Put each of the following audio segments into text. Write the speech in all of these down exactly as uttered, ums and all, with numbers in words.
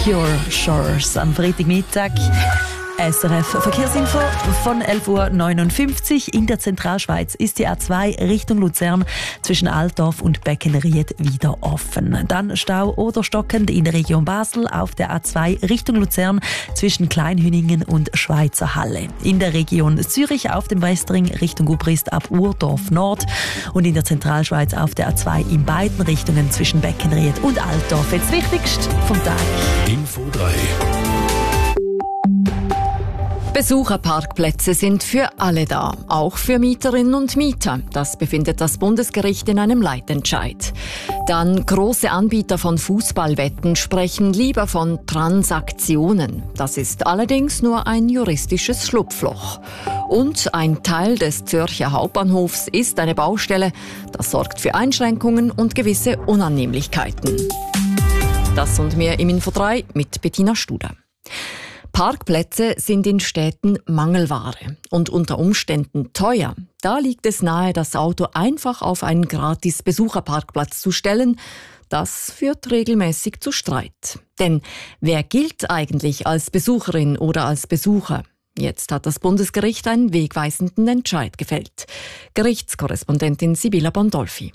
Pure Shores am Freitagmittag. S R F Verkehrsinfo von elf Uhr neunundfünfzig. In der Zentralschweiz ist die A zwei Richtung Luzern zwischen Altdorf und Beckenried wieder offen. Dann Stau oder stockend in der Region Basel auf der A zwei Richtung Luzern zwischen Kleinhüningen und Schweizer Halle. In der Region Zürich auf dem Westring Richtung Gubrist ab Urdorf Nord und in der Zentralschweiz auf der A zwei in beiden Richtungen zwischen Beckenried und Altdorf. Jetzt wichtigst vom Tag. Info drei. Besucherparkplätze sind für alle da, auch für Mieterinnen und Mieter. Das befindet das Bundesgericht in einem Leitentscheid. Dann große Anbieter von Fußballwetten sprechen lieber von Transaktionen. Das ist allerdings nur ein juristisches Schlupfloch. Und ein Teil des Zürcher Hauptbahnhofs ist eine Baustelle. Das sorgt für Einschränkungen und gewisse Unannehmlichkeiten. Das und mehr im Info drei mit Bettina Studer. Parkplätze sind in Städten Mangelware und unter Umständen teuer. Da liegt es nahe, das Auto einfach auf einen gratis Besucherparkplatz zu stellen. Das führt regelmäßig zu Streit. Denn wer gilt eigentlich als Besucherin oder als Besucher? Jetzt hat das Bundesgericht einen wegweisenden Entscheid gefällt. Gerichtskorrespondentin Sibylla Bondolfi.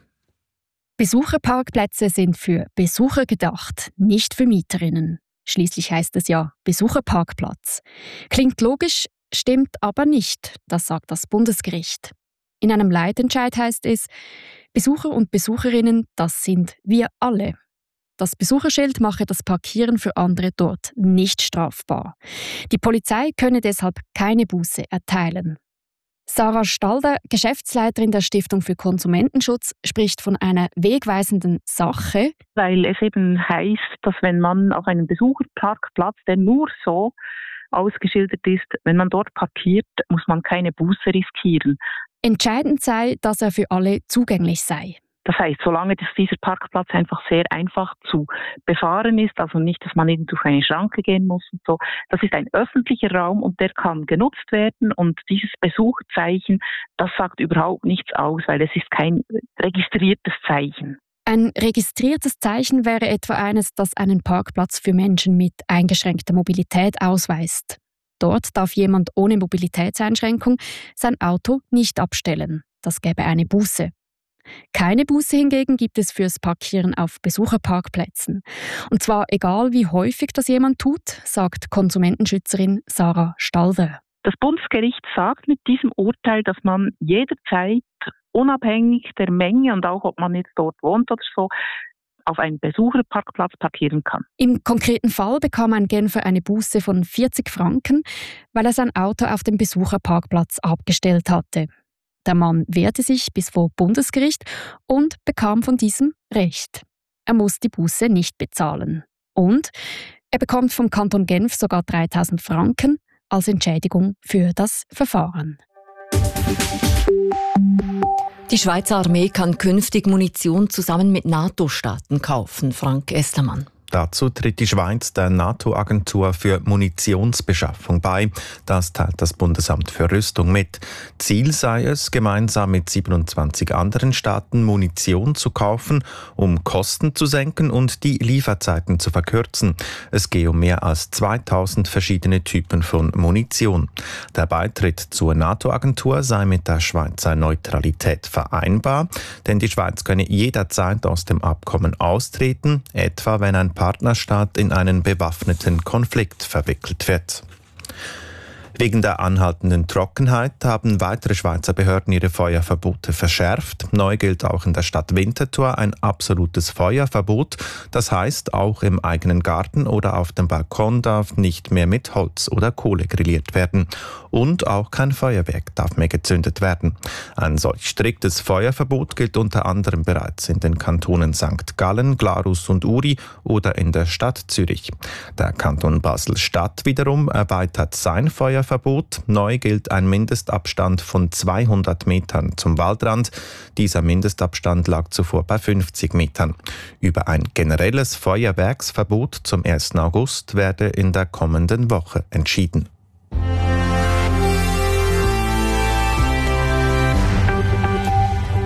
Besucherparkplätze sind für Besucher gedacht, nicht für Mieterinnen. Schließlich heißt es ja Besucherparkplatz. Klingt logisch, stimmt aber nicht, das sagt das Bundesgericht. In einem Leitentscheid heißt es, Besucher und Besucherinnen, das sind wir alle. Das Besucherschild mache das Parkieren für andere dort nicht strafbar. Die Polizei könne deshalb keine Buße erteilen. Sarah Stalder, Geschäftsleiterin der Stiftung für Konsumentenschutz, spricht von einer wegweisenden Sache. Weil es eben heisst, dass wenn man auf einem Besucherparkplatz, der nur so ausgeschildert ist, wenn man dort parkiert, muss man keine Buße riskieren. Entscheidend sei, dass er für alle zugänglich sei. Das heißt, solange dass dieser Parkplatz einfach sehr einfach zu befahren ist, also nicht, dass man eben durch eine Schranke gehen muss und so. Das ist ein öffentlicher Raum und der kann genutzt werden und dieses Besucherzeichen, das sagt überhaupt nichts aus, weil es ist kein registriertes Zeichen. Ein registriertes Zeichen wäre etwa eines, das einen Parkplatz für Menschen mit eingeschränkter Mobilität ausweist. Dort darf jemand ohne Mobilitätseinschränkung sein Auto nicht abstellen. Das gäbe eine Buße. Keine Buße hingegen gibt es fürs Parkieren auf Besucherparkplätzen. Und zwar egal, wie häufig das jemand tut, sagt Konsumentenschützerin Sarah Stalder. Das Bundesgericht sagt mit diesem Urteil, dass man jederzeit, unabhängig der Menge und auch ob man jetzt dort wohnt oder so, auf einen Besucherparkplatz parkieren kann. Im konkreten Fall bekam ein Genfer eine Buße von vierzig Franken, weil er sein Auto auf dem Besucherparkplatz abgestellt hatte. Der Mann wehrte sich bis vor Bundesgericht und bekam von diesem Recht. Er muss die Buße nicht bezahlen. Und er bekommt vom Kanton Genf sogar dreitausend Franken als Entschädigung für das Verfahren. Die Schweizer Armee kann künftig Munition zusammen mit NATO-Staaten kaufen. Frank Estermann. Dazu tritt die Schweiz der NATO-Agentur für Munitionsbeschaffung bei. Das teilt das Bundesamt für Rüstung mit. Ziel sei es, gemeinsam mit siebenundzwanzig anderen Staaten Munition zu kaufen, um Kosten zu senken und die Lieferzeiten zu verkürzen. Es gehe um mehr als zweitausend verschiedene Typen von Munition. Der Beitritt zur NATO-Agentur sei mit der Schweizer Neutralität vereinbar, denn die Schweiz könne jederzeit aus dem Abkommen austreten, etwa wenn ein Partnerstaat in einen bewaffneten Konflikt verwickelt wird. Wegen der anhaltenden Trockenheit haben weitere Schweizer Behörden ihre Feuerverbote verschärft. Neu gilt auch in der Stadt Winterthur ein absolutes Feuerverbot. Das heißt, auch im eigenen Garten oder auf dem Balkon darf nicht mehr mit Holz oder Kohle grilliert werden. Und auch kein Feuerwerk darf mehr gezündet werden. Ein solch striktes Feuerverbot gilt unter anderem bereits in den Kantonen Sankt Gallen, Glarus und Uri oder in der Stadt Zürich. Der Kanton Basel-Stadt wiederum erweitert sein Feuerverbot. Neu gilt ein Mindestabstand von zweihundert Metern zum Waldrand. Dieser Mindestabstand lag zuvor bei fünfzig Metern. Über ein generelles Feuerwerksverbot zum ersten August werde in der kommenden Woche entschieden.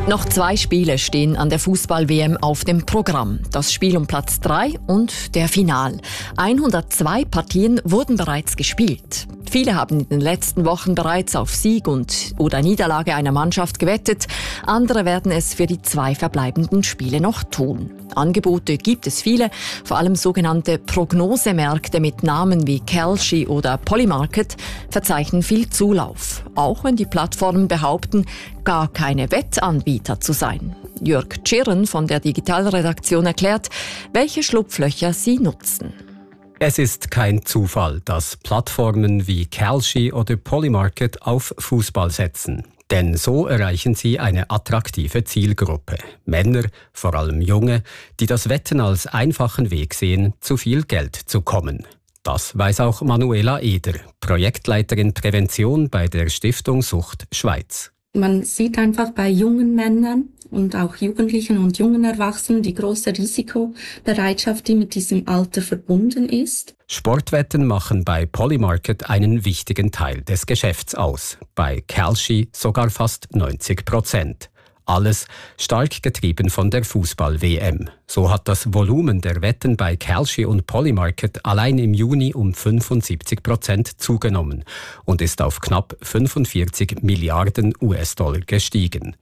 Noch zwei Spiele stehen an der Fußball-W M auf dem Programm. Das Spiel um Platz drei und der Final. hundertzwei Partien wurden bereits gespielt. Viele haben in den letzten Wochen bereits auf Sieg und oder Niederlage einer Mannschaft gewettet. Andere werden es für die zwei verbleibenden Spiele noch tun. Angebote gibt es viele, vor allem sogenannte Prognosemärkte mit Namen wie Kalshi oder Polymarket verzeichnen viel Zulauf. Auch wenn die Plattformen behaupten, gar keine Wettanbieter zu sein. Jörg Tschirren von der Digitalredaktion erklärt, welche Schlupflöcher sie nutzen. Es ist kein Zufall, dass Plattformen wie Kalshi oder Polymarket auf Fußball setzen. Denn so erreichen sie eine attraktive Zielgruppe. Männer, vor allem Junge, die das Wetten als einfachen Weg sehen, zu viel Geld zu kommen. Das weiß auch Manuela Eder, Projektleiterin Prävention bei der Stiftung Sucht Schweiz. Man sieht einfach bei jungen Männern und auch Jugendlichen und jungen Erwachsenen die große Risikobereitschaft, die mit diesem Alter verbunden ist. Sportwetten machen bei Polymarket einen wichtigen Teil des Geschäfts aus. Bei Kalshi sogar fast neunzig Prozent. Alles stark getrieben von der Fußball-W M. So hat das Volumen der Wetten bei Kalshi und Polymarket allein im Juni um fünfundsiebzig Prozent zugenommen und ist auf knapp fünfundvierzig Milliarden U S-Dollar gestiegen.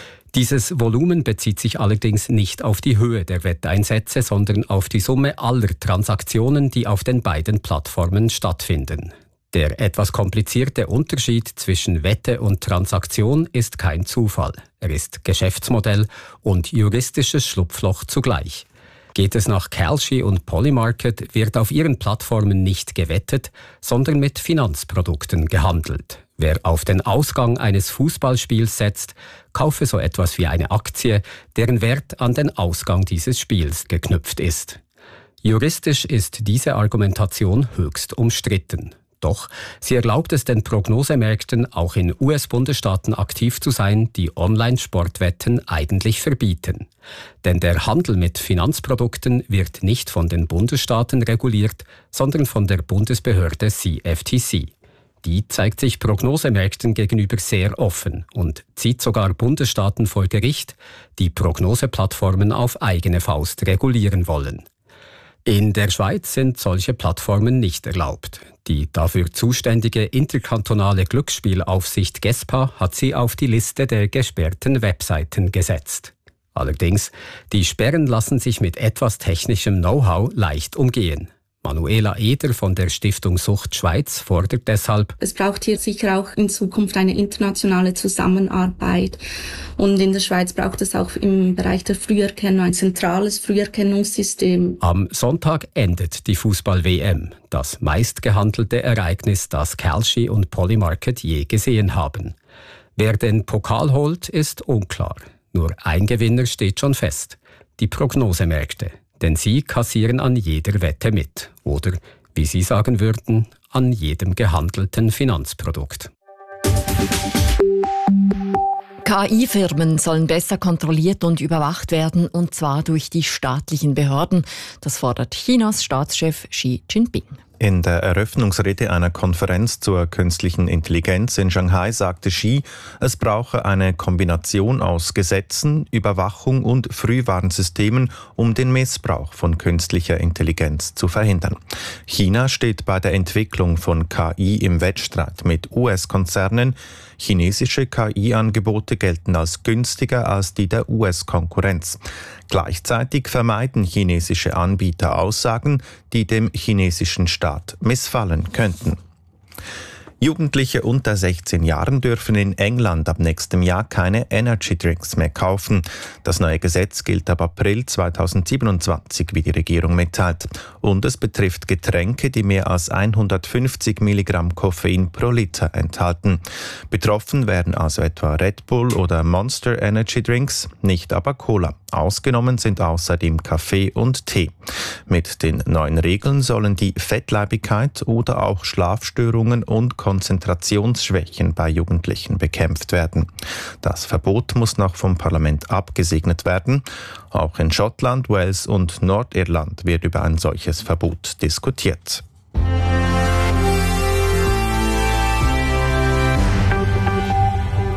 Dieses Volumen bezieht sich allerdings nicht auf die Höhe der Wetteinsätze, sondern auf die Summe aller Transaktionen, die auf den beiden Plattformen stattfinden. Der etwas komplizierte Unterschied zwischen Wette und Transaktion ist kein Zufall. Er ist Geschäftsmodell und juristisches Schlupfloch zugleich. Geht es nach Kalshi und Polymarket, wird auf ihren Plattformen nicht gewettet, sondern mit Finanzprodukten gehandelt. Wer auf den Ausgang eines Fußballspiels setzt, kaufe so etwas wie eine Aktie, deren Wert an den Ausgang dieses Spiels geknüpft ist. Juristisch ist diese Argumentation höchst umstritten. Doch sie erlaubt es den Prognosemärkten, auch in U S-Bundesstaaten aktiv zu sein, die Online-Sportwetten eigentlich verbieten. Denn der Handel mit Finanzprodukten wird nicht von den Bundesstaaten reguliert, sondern von der Bundesbehörde C F T C. Die zeigt sich Prognosemärkten gegenüber sehr offen und zieht sogar Bundesstaaten vor Gericht, die Prognoseplattformen auf eigene Faust regulieren wollen. In der Schweiz sind solche Plattformen nicht erlaubt. Die dafür zuständige interkantonale Glücksspielaufsicht GESPA hat sie auf die Liste der gesperrten Webseiten gesetzt. Allerdings, die Sperren lassen sich mit etwas technischem Know-how leicht umgehen. Manuela Eder von der Stiftung Sucht Schweiz fordert deshalb: Es braucht hier sicher auch in Zukunft eine internationale Zusammenarbeit. Und in der Schweiz braucht es auch im Bereich der Früherkennung ein zentrales Früherkennungssystem. Am Sonntag endet die Fußball-W M, das meistgehandelte Ereignis, das Kalshi und Polymarket je gesehen haben. Wer den Pokal holt, ist unklar. Nur ein Gewinner steht schon fest: die Prognosemärkte. Denn sie kassieren an jeder Wette mit. Oder, wie Sie sagen würden, an jedem gehandelten Finanzprodukt. K I-Firmen sollen besser kontrolliert und überwacht werden, und zwar durch die staatlichen Behörden. Das fordert Chinas Staatschef Xi Jinping. In der Eröffnungsrede einer Konferenz zur künstlichen Intelligenz in Shanghai sagte Xi, es brauche eine Kombination aus Gesetzen, Überwachung und Frühwarnsystemen, um den Missbrauch von künstlicher Intelligenz zu verhindern. China steht bei der Entwicklung von K I im Wettstreit mit U S-Konzernen. Chinesische K I-Angebote gelten als günstiger als die der U S-Konkurrenz. Gleichzeitig vermeiden chinesische Anbieter Aussagen, die dem chinesischen Staat missfallen könnten. Jugendliche unter sechzehn Jahren dürfen in England ab nächstem Jahr keine Energy Drinks mehr kaufen. Das neue Gesetz gilt ab April zweitausendsiebenundzwanzig, wie die Regierung mitteilt. Und es betrifft Getränke, die mehr als hundertfünfzig Milligramm Koffein pro Liter enthalten. Betroffen werden also etwa Red Bull oder Monster Energy Drinks, nicht aber Cola. Ausgenommen sind außerdem Kaffee und Tee. Mit den neuen Regeln sollen die Fettleibigkeit oder auch Schlafstörungen und Konzentrationsschwächen bei Jugendlichen bekämpft werden. Das Verbot muss noch vom Parlament abgesegnet werden. Auch in Schottland, Wales und Nordirland wird über ein solches Verbot diskutiert.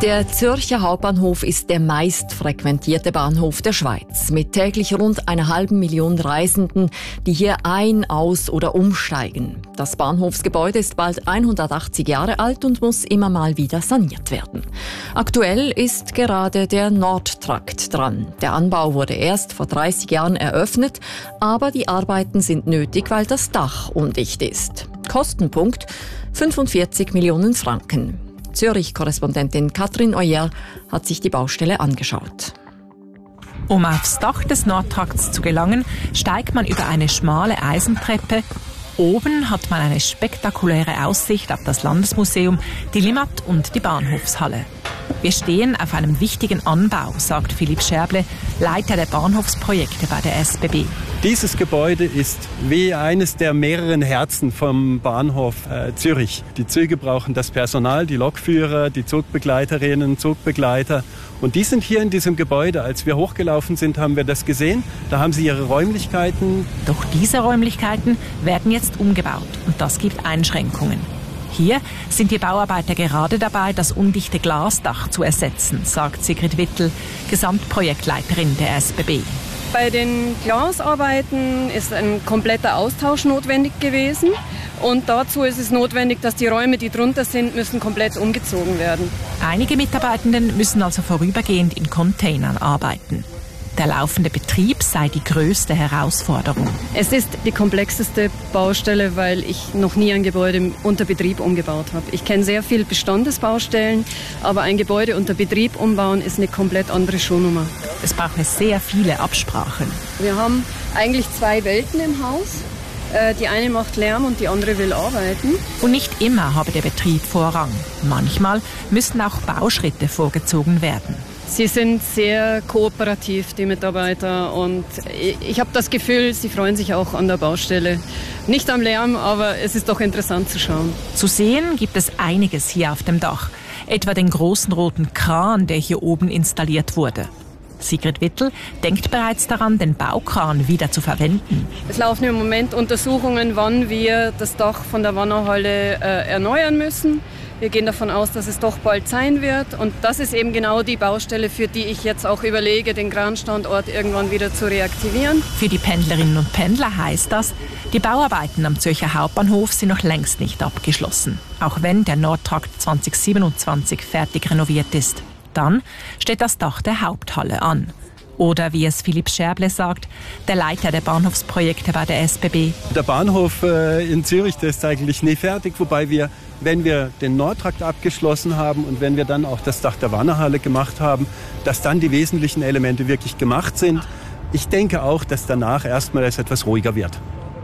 Der Zürcher Hauptbahnhof ist der meist frequentierte Bahnhof der Schweiz, mit täglich rund einer halben Million Reisenden, die hier ein-, aus- oder umsteigen. Das Bahnhofsgebäude ist bald hundertachtzig Jahre alt und muss immer mal wieder saniert werden. Aktuell ist gerade der Nordtrakt dran. Der Anbau wurde erst vor dreißig Jahren eröffnet, aber die Arbeiten sind nötig, weil das Dach undicht ist. Kostenpunkt fünfundvierzig Millionen Franken. Zürich-Korrespondentin Katrin Oyer hat sich die Baustelle angeschaut. Um aufs Dach des Nordtrakts zu gelangen, steigt man über eine schmale Eisentreppe. Oben hat man eine spektakuläre Aussicht auf das Landesmuseum, die Limmat und die Bahnhofshalle. Wir stehen auf einem wichtigen Anbau, sagt Philipp Scherble, Leiter der Bahnhofsprojekte bei der S B B. Dieses Gebäude ist wie eines der mehreren Herzen vom Bahnhof äh, Zürich. Die Züge brauchen das Personal, die Lokführer, die Zugbegleiterinnen, Zugbegleiter. Und die sind hier in diesem Gebäude. Als wir hochgelaufen sind, haben wir das gesehen. Da haben sie ihre Räumlichkeiten. Doch diese Räumlichkeiten werden jetzt umgebaut und das gibt Einschränkungen. Hier sind die Bauarbeiter gerade dabei, das undichte Glasdach zu ersetzen, sagt Sigrid Wittel, Gesamtprojektleiterin der S B B. Bei den Glasarbeiten ist ein kompletter Austausch notwendig gewesen. Und dazu ist es notwendig, dass die Räume, die drunter sind, müssen komplett umgezogen werden. Einige Mitarbeitenden müssen also vorübergehend in Containern arbeiten. Der laufende Betrieb sei die größte Herausforderung. Es ist die komplexeste Baustelle, weil ich noch nie ein Gebäude unter Betrieb umgebaut habe. Ich kenne sehr viele Bestandesbaustellen, aber ein Gebäude unter Betrieb umbauen ist eine komplett andere Schuhnummer. Es braucht sehr viele Absprachen. Wir haben eigentlich zwei Welten im Haus. Die eine macht Lärm und die andere will arbeiten. Und nicht immer habe der Betrieb Vorrang. Manchmal müssen auch Bauschritte vorgezogen werden. Sie sind sehr kooperativ, die Mitarbeiter, und ich habe das Gefühl, sie freuen sich auch an der Baustelle. Nicht am Lärm, aber es ist doch interessant zu schauen. Zu sehen gibt es einiges hier auf dem Dach. Etwa den großen roten Kran, der hier oben installiert wurde. Sigrid Wittel denkt bereits daran, den Baukran wieder zu verwenden. Es laufen im Moment Untersuchungen, wann wir das Dach von der Wannerhalle äh, erneuern müssen. Wir gehen davon aus, dass es doch bald sein wird. Und das ist eben genau die Baustelle, für die ich jetzt auch überlege, den Kranstandort irgendwann wieder zu reaktivieren. Für die Pendlerinnen und Pendler heißt das, die Bauarbeiten am Zürcher Hauptbahnhof sind noch längst nicht abgeschlossen. Auch wenn der Nordtrakt zwanzig siebenundzwanzig fertig renoviert ist. Dann steht das Dach der Haupthalle an. Oder wie es Philipp Scherble sagt, der Leiter der Bahnhofsprojekte bei der S B B. Der Bahnhof äh, in Zürich, der ist eigentlich nie fertig, wobei wir, wenn wir den Nordtrakt abgeschlossen haben und wenn wir dann auch das Dach der Wannerhalle gemacht haben, dass dann die wesentlichen Elemente wirklich gemacht sind. Ich denke auch, dass danach erstmal es etwas ruhiger wird.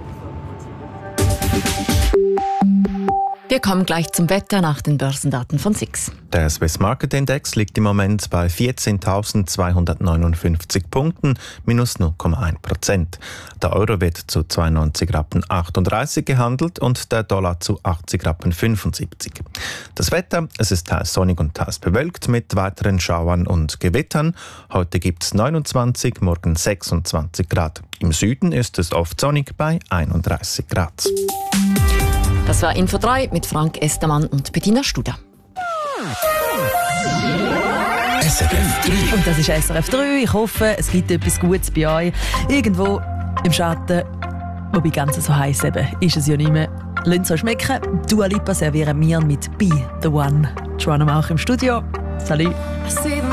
Wir kommen gleich zum Wetter nach den Börsendaten von S I X. Der Swiss Market Index liegt im Moment bei vierzehntausendzweihundertneunundfünfzig Punkten, minus null Komma eins Prozent. Der Euro wird zu zweiundneunzig Rappen achtunddreißig gehandelt und der Dollar zu achtzig Rappen fünfundsiebzig. Das Wetter, es ist teils sonnig und teils bewölkt mit weiteren Schauern und Gewittern. Heute gibt es neunundzwanzig, morgen sechsundzwanzig Grad. Im Süden ist es oft sonnig bei einunddreißig Grad. Das war Info drei mit Frank Estermann und Bettina Studer. S R F drei. Und das ist S R F drei. Ich hoffe, es gibt etwas Gutes bei euch. Irgendwo im Schatten. Wobei ganz so heiß eben ist es ja nicht mehr. Lasst es euch schmecken. Dua Lipa servieren wir mit Be The One. Joanna auch im Studio. Salut.